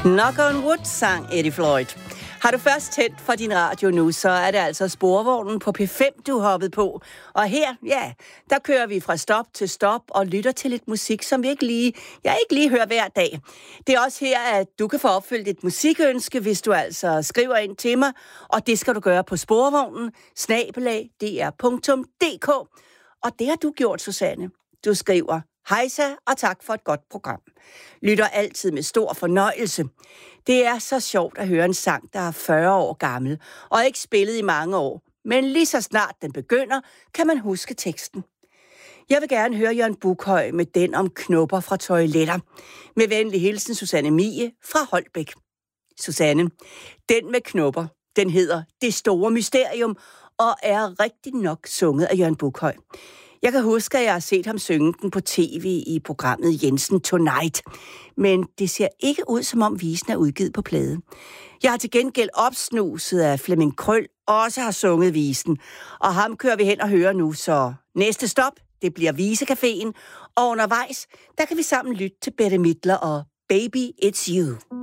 Knock on Wood, sang Eddie Floyd. Har du først tændt for din radio nu, så er det altså Sporvognen på P5, du er hoppet på. Og her, ja, der kører vi fra stop til stop og lytter til lidt musik, som vi ikke lige hører hver dag. Det er også her, at du kan få opfyldt et musikønske, hvis du altså skriver ind til mig. Og det skal du gøre på sporvognen, @dr.dk. Og det har du gjort, Susanne. Du skriver: Hejsa, og tak for et godt program. Lytter altid med stor fornøjelse. Det er så sjovt at høre en sang, der er 40 år gammel, og ikke spillet i mange år. Men lige så snart den begynder, kan man huske teksten. Jeg vil gerne høre Jørgen Buckhøj med den om knopper fra toiletter. Med venlig hilsen, Susanne Mie fra Holbæk. Susanne, den med knopper, den hedder Det Store Mysterium, og er rigtig nok sunget af Jørgen Buckhøj. Jeg kan huske, at jeg har set ham synge den på tv i programmet Jensen Tonight. Men det ser ikke ud, som om visen er udgivet på plade. Jeg har til gengæld opsnuset, at Flemming Krøll også har sunget visen. Og ham kører vi hen og hører nu, så næste stop, det bliver Visecaféen. Og undervejs, der kan vi sammen lytte til Bette Midler og Baby It's You.